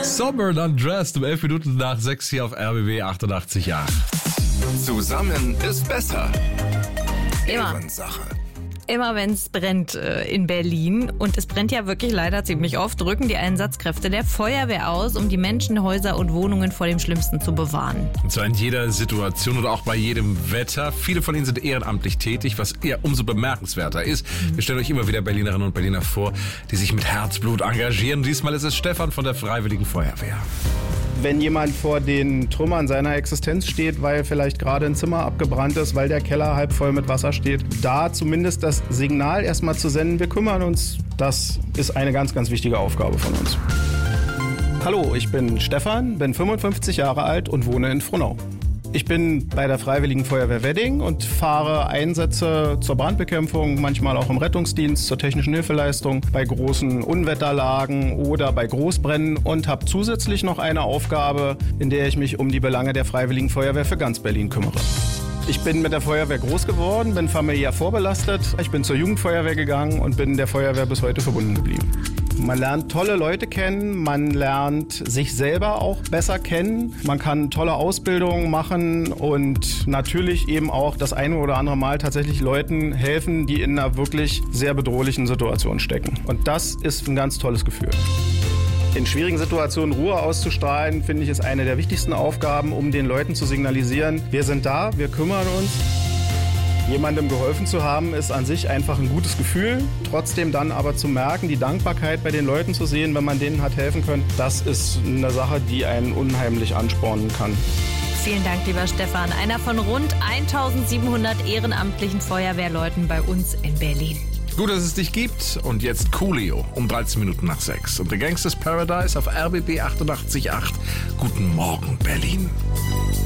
Sober Undressed um 11 Minuten nach 6 hier auf RBB 88.8. Zusammen ist besser. Immer. Ehrensache. Immer wenn es brennt in Berlin, und es brennt ja wirklich leider ziemlich oft, rücken die Einsatzkräfte der Feuerwehr aus, um die Menschen, Häuser und Wohnungen vor dem Schlimmsten zu bewahren. Und zwar in jeder Situation oder auch bei jedem Wetter. Viele von ihnen sind ehrenamtlich tätig, was eher umso bemerkenswerter ist. Wir stellen euch immer wieder Berlinerinnen und Berliner vor, die sich mit Herzblut engagieren. Diesmal ist es Stefan von der Freiwilligen Feuerwehr. Wenn jemand vor den Trümmern seiner Existenz steht, weil vielleicht gerade ein Zimmer abgebrannt ist, weil der Keller halb voll mit Wasser steht, da zumindest das Signal erstmal zu senden, wir kümmern uns, das ist eine ganz, ganz wichtige Aufgabe von uns. Hallo, ich bin Stefan, bin 55 Jahre alt und wohne in Frohnau. Ich bin bei der Freiwilligen Feuerwehr Wedding und fahre Einsätze zur Brandbekämpfung, manchmal auch im Rettungsdienst, zur technischen Hilfeleistung, bei großen Unwetterlagen oder bei Großbränden und habe zusätzlich noch eine Aufgabe, in der ich mich um die Belange der Freiwilligen Feuerwehr für ganz Berlin kümmere. Ich bin mit der Feuerwehr groß geworden, bin familiär vorbelastet. Ich bin zur Jugendfeuerwehr gegangen und bin der Feuerwehr bis heute verbunden geblieben. Man lernt tolle Leute kennen, man lernt sich selber auch besser kennen, man kann tolle Ausbildungen machen und natürlich eben auch das eine oder andere Mal tatsächlich Leuten helfen, die in einer wirklich sehr bedrohlichen Situation stecken. Und das ist ein ganz tolles Gefühl. In schwierigen Situationen Ruhe auszustrahlen, finde ich, ist eine der wichtigsten Aufgaben, um den Leuten zu signalisieren, wir sind da, wir kümmern uns. Jemandem geholfen zu haben, ist an sich einfach ein gutes Gefühl. Trotzdem dann aber zu merken, die Dankbarkeit bei den Leuten zu sehen, wenn man denen hat helfen können, das ist eine Sache, die einen unheimlich anspornen kann. Vielen Dank, lieber Stefan. Einer von rund 1700 ehrenamtlichen Feuerwehrleuten bei uns in Berlin. Gut, dass es dich gibt. Und jetzt Coolio um 13 Minuten nach 6. Und The Gangsters Paradise auf RBB 88.8. Guten Morgen, Berlin.